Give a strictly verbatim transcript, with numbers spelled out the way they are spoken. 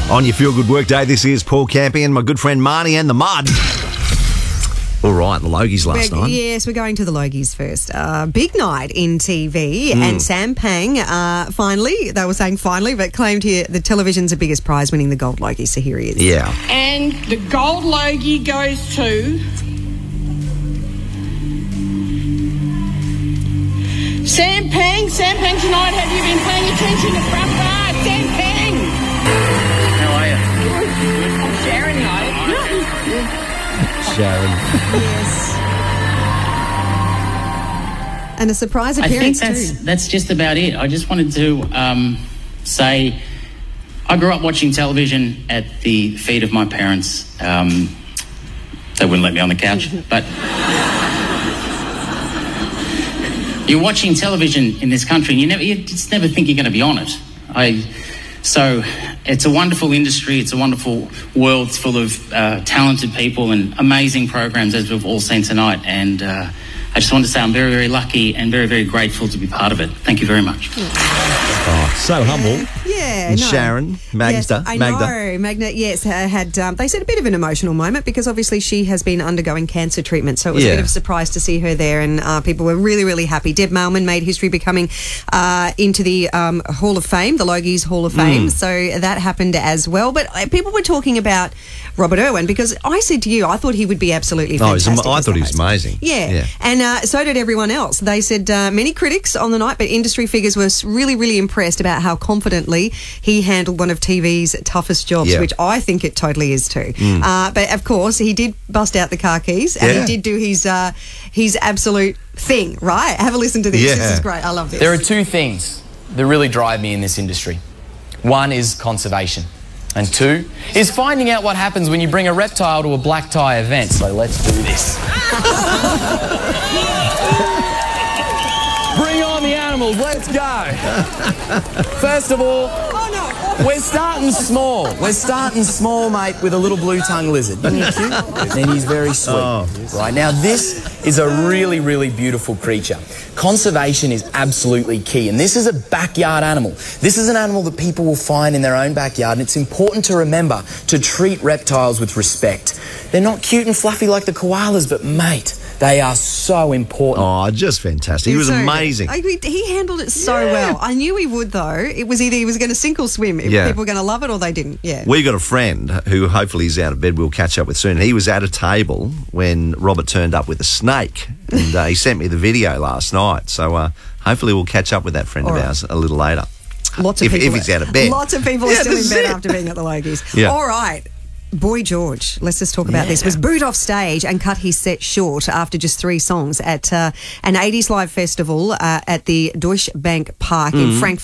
On your Feel Good Work Day, this is Paul Campion, my good friend Marnie and the Mud. All right, the Logies last we're, night. Yes, we're going to the Logies first. Uh, big night in T V, Mm. and Sam Pang, uh, finally, they were saying finally, but claimed here the television's the biggest prize, winning the Gold Logie, so here he is. Yeah. And the Gold Logie goes to Sam Pang. Sam Pang tonight, have you been paying attention to front bar? Sam Pang! How are you? I'm Sharon, mate. Sharon. Yes. And a surprise I think appearance that's too. that's just about it. I just wanted to um, say I grew up watching television at the feet of my parents. Um, they wouldn't let me on the couch, but you're watching television in this country and you never you just never think you're going to be on it. I so it's a wonderful industry. It's a wonderful world full of uh, talented people and amazing programs, as we've all seen tonight. And uh, I just want to say I'm very, very lucky and very, very grateful to be part of it. Thank you very much. Oh, so humble. Yeah, And no. Sharon, Magda. Yes, I Magda. know. Magda, yes, uh, had, um, they said a bit of an emotional moment because obviously she has been undergoing cancer treatment, so it was Yeah. a bit of a surprise to see her there, and uh, people were really, really happy. Deb Mailman made history becoming uh, into the um, Hall of Fame, the Logies Hall of Fame, Mm. so that happened as well. But uh, people were talking about Robert Irwin because I said to you, I thought he would be absolutely Oh, he's fantastic. am- I as thought the he was host. amazing. Yeah, Yeah. and uh, so did everyone else. They said uh, many critics on the night, but industry figures were really, really impressed about how confidently he handled one of T V's toughest jobs, Yeah. which I think it totally is too. Mm. Uh, but of course, he did bust out the car keys and Yeah. he did do his uh, his absolute thing, right? Have a listen to this. This Yeah. is great. I love this. There are two things that really drive me in this industry. One is conservation, and two is finding out what happens when you bring a reptile to a black tie event. So let's do this. Bring on the animals, let's go. First of all, we're starting small. We're starting small, mate, with a little blue tongue lizard. Isn't he cute? And he's very sweet. Oh. Right, now this is a really, really beautiful creature. Conservation is absolutely key, and this is a backyard animal. This is an animal that people will find in their own backyard, and it's important to remember to treat reptiles with respect. They're not cute and fluffy like the koalas, but mate, they are so important. Oh, just fantastic. He was So- amazing. I mean, he handled it so well. I knew he would, though. It was either he was going to sink or swim. If Yeah. people were going to love it or they didn't. Yeah. We got a friend who hopefully is out of bed we'll catch up with soon. He was at a table when Robert turned up with a snake, and uh, he sent me the video last night. So uh, hopefully we'll catch up with that friend All of right. ours a little later. Lots of if, people. if he's out of bed. Lots of people Yeah, are still in this is bed it. after being at the Logies. Yeah. All right. Boy George, let's just talk about this, was booed off stage and cut his set short after just three songs at uh, an eighties live festival uh, at the Deutsche Bank Park in Frankfurt.